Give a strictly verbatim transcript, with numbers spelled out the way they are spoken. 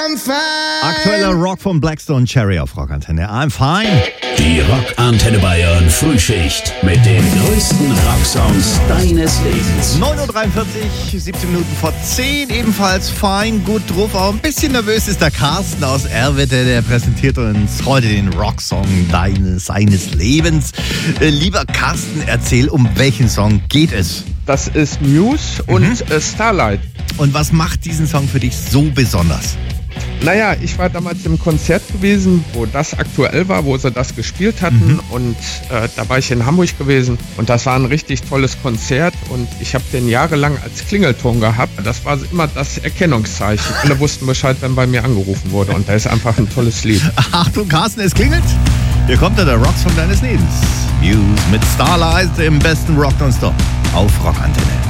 I'm fine. Aktueller Rock von Blackstone Cherry auf Rockantenne. I'm fine. Die Rockantenne Bayern Frühschicht mit den größten Rocksongs deines Lebens. neun Uhr dreiundvierzig, siebzehn Minuten vor zehn, ebenfalls fein, gut drauf. Auch ein bisschen nervös ist der Carsten aus Erwitte, der präsentiert uns heute den Rocksong deines, seines Lebens. Äh, lieber Carsten, erzähl, um welchen Song geht es? Das ist Muse und Mhm. äh, Starlight. Und was macht diesen Song für dich so besonders? Naja, ich war damals im Konzert gewesen, wo das aktuell war, wo sie das gespielt hatten. Mhm. Und äh, da war ich in Hamburg gewesen. Und das war ein richtig tolles Konzert. Und ich habe den jahrelang als Klingelton gehabt. Das war immer das Erkennungszeichen. Alle wussten Bescheid, wenn bei mir angerufen wurde. Und da ist einfach ein tolles Lied. Achtung, Carsten, es klingelt. Hier kommt der Rocksong deines Lebens. Muse mit Starlight im besten Rock nonstop auf Rockantenne.